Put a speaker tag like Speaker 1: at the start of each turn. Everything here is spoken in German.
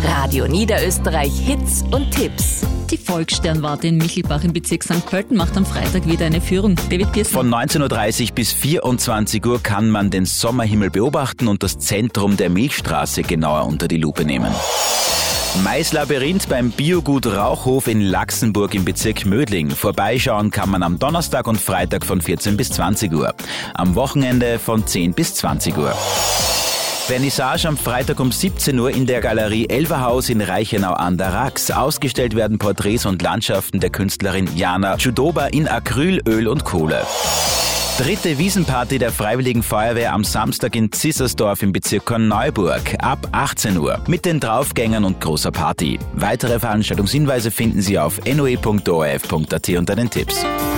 Speaker 1: Radio Niederösterreich Hits und Tipps.
Speaker 2: Die Volkssternwarte in Michelbach im Bezirk St. Pölten macht am Freitag wieder eine Führung. David Pierson.
Speaker 3: Von 19.30 Uhr bis 24 Uhr kann man den Sommerhimmel beobachten und das Zentrum der Milchstraße genauer unter die Lupe nehmen. Maislabyrinth beim Biogut Rauchhof in Laxenburg im Bezirk Mödling. Vorbeischauen kann man am Donnerstag und Freitag von 14 bis 20 Uhr. Am Wochenende von 10 bis 20 Uhr. Vernissage am Freitag um 17 Uhr in der Galerie Elverhaus in Reichenau an der Rax. Ausgestellt werden Porträts und Landschaften der Künstlerin Jana Chudoba in Acryl, Öl und Kohle. Dritte Wiesenparty der Freiwilligen Feuerwehr am Samstag in Zissersdorf im Bezirk Korneuburg ab 18 Uhr mit den Draufgängern und großer Party. Weitere Veranstaltungshinweise finden Sie auf noe.orf.at unter den Tipps.